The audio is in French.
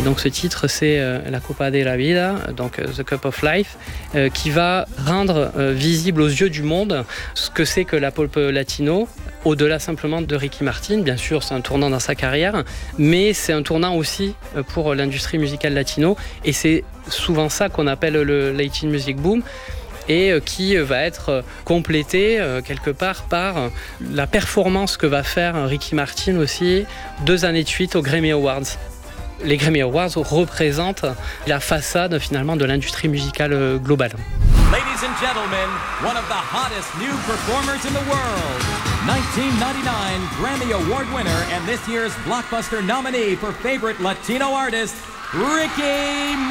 donc ce titre, c'est La Copa de la Vida, donc The Cup of Life, qui va rendre visible aux yeux du monde ce que c'est que la pop latino, au-delà simplement de Ricky Martin. Bien sûr, c'est un tournant dans sa carrière, mais c'est un tournant aussi pour l'industrie musicale latino, et c'est souvent ça qu'on appelle le Latin Music Boom, et qui va être complété quelque part par la performance que va faire Ricky Martin aussi 2 années de suite aux Grammy Awards. Les Grammy Awards représentent la façade finalement de l'industrie musicale globale. Ladies and gentlemen, one of the hottest new performers in the world, 1999 Grammy Award winner and this year's Blockbuster nominee for Favorite Latino Artist, Ricky